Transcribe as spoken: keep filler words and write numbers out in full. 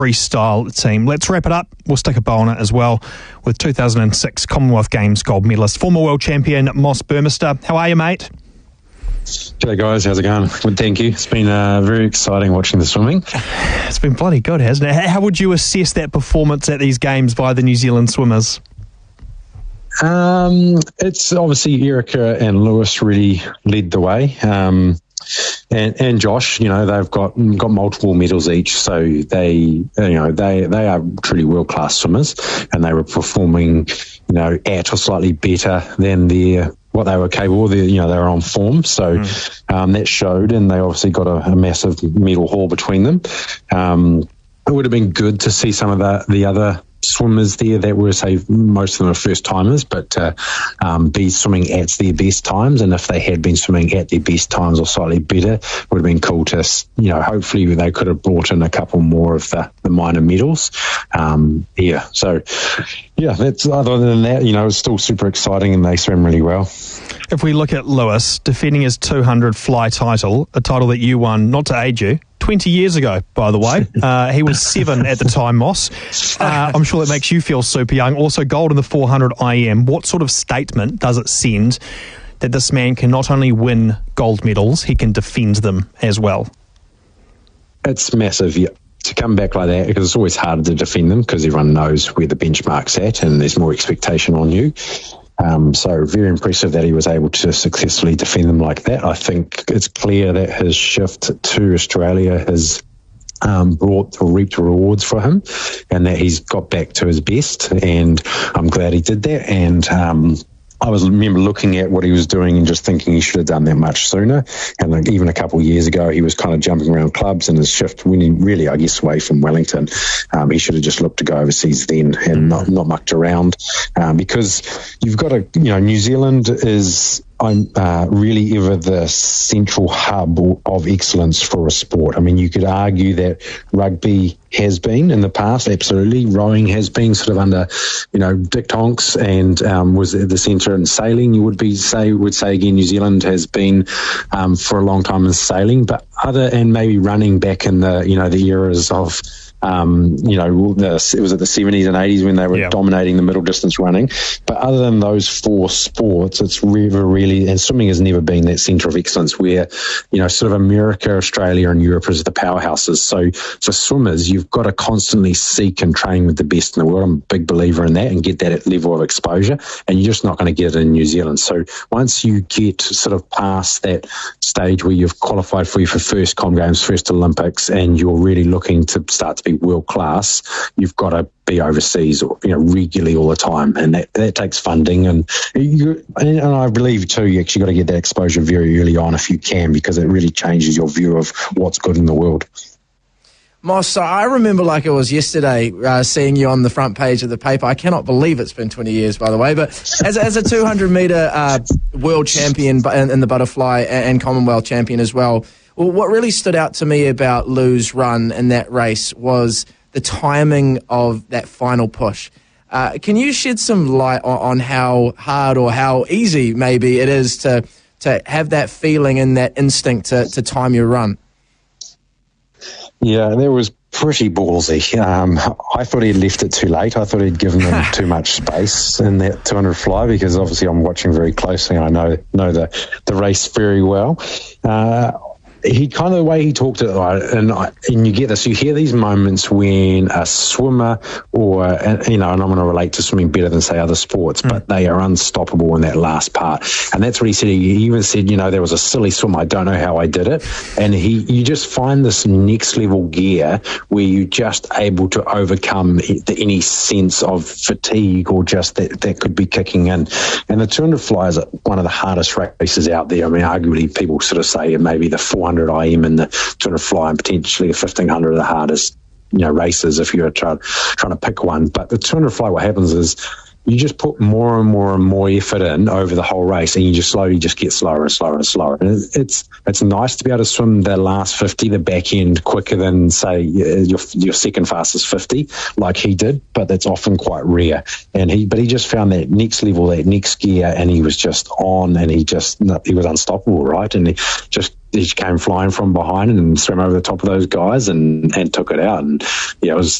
freestyle team. Let's wrap it up. We'll stick a bow on it as well with two thousand six Commonwealth Games gold medalist, former world champion Moss Burmester. How are you, mate? G'day guys, how's it going? Good, thank you. It's been uh, very exciting watching the swimming. It's been bloody good, hasn't it? How would you assess that performance at these games by the New Zealand swimmers? Um, it's obviously Erica and Lewis really led the way. Um, and, and Josh, you know, they've got got multiple medals each, so they, you know, they they are truly world class swimmers, and they were performing, you know, at or slightly better than their what they were capable of. You know, they were on form, so mm. um, that showed, and they obviously got a, a massive medal haul between them. Um, it would have been good to see some of the the other swimmers there that were, say, most of them are first timers, but uh, um, be swimming at their best times. And if they had been swimming at their best times or slightly better, it would have been cool to, you know, hopefully they could have brought in a couple more of the, the minor medals. Um, yeah, so yeah, that's other than that, you know, it's still super exciting and they swam really well. If we look at Lewis defending his two hundred fly title, a title that you won, not to age you, twenty years ago, by the way. Uh, he was seven at the time, Moss. Uh, I'm sure that makes you feel super young. Also, gold in the four hundred I M. What sort of statement does it send that this man can not only win gold medals, he can defend them as well? It's massive, yeah. To come back like that, because it's always harder to defend them because everyone knows where the benchmark's at and there's more expectation on you. Um, so very impressive that he was able to successfully defend them like that. I think it's clear that his shift to Australia has um, brought or reaped rewards for him, and that he's got back to his best, and I'm glad he did that. And um, I was remember looking at what he was doing and just thinking he should have done that much sooner. And like even a couple of years ago, he was kind of jumping around clubs, and his shift, when he really, I guess, away from Wellington, um, he should have just looked to go overseas then and not, not mucked around, um, because you've got to, you know, New Zealand is uh, really ever the central hub of excellence for a sport. I mean, you could argue that rugby has been in the past, absolutely. Rowing has been sort of under, you know, Dick Tonks, and um, was at the centre in sailing. You would be say would say again, New Zealand has been um, for a long time in sailing, but other and maybe running back in the you know the eras of. Um, you know, the, it was at the seventies and eighties when they were yeah. dominating the middle distance running. But other than those four sports, it's never really, and swimming has never been that centre of excellence where, you know, sort of America, Australia and Europe is the powerhouses. So for swimmers, you've got to constantly seek and train with the best in the world. I'm a big believer in that, and get that level of exposure. And you're just not going to get it in New Zealand. So once you get sort of past that stage where you've qualified for your first Com Games, first Olympics, and you're really looking to start to be world class, you've got to be overseas, or, you know, regularly all the time, and that, that takes funding. And you, and I believe too, you actually got to get that exposure very early on if you can, because it really changes your view of what's good in the world. Moss, I remember like it was yesterday uh, seeing you on the front page of the paper. I cannot believe it's been twenty years, by the way. But as, as a two hundred metre uh, world champion in, in the butterfly and, and Commonwealth champion as well, well, what really stood out to me about Lou's run in that race was the timing of that final push. Uh, can you shed some light on, on how hard or how easy maybe it is to to have that feeling and that instinct to, to time your run? Yeah, that was pretty ballsy. Um, I thought he'd left it too late. I thought he'd given them too much space in that two hundred fly, because obviously I'm watching very closely. I know know the, the race very well. Uh, he kind of the way he talked it, and I, and you get this, you hear these moments when a swimmer or, you know, and I'm going to relate to swimming better than say other sports, mm. but they are unstoppable in that last part. And that's what he said. He even said, you know, there was a silly swim, I don't know how I did it. And he, you just find this next level gear where you're just able to overcome the, any sense of fatigue or just that, that could be kicking in. And the two hundred fly is one of the hardest races out there. I mean, arguably people sort of say maybe the four hundred I M and the two hundred fly and potentially the fifteen hundred are the hardest, you know, races if you're trying, trying to pick one. But the two hundred fly, what happens is you just put more and more and more effort in over the whole race, and you just slowly just get slower and slower and slower. And it's it's nice to be able to swim the last fifty, the back end, quicker than, say, your your second fastest fifty, like he did, but that's often quite rare. And he, but he just found that next level, that next gear, and he was just on, and he just he was unstoppable, right? And he just he came flying from behind and swam over the top of those guys and, and took it out. And yeah, it was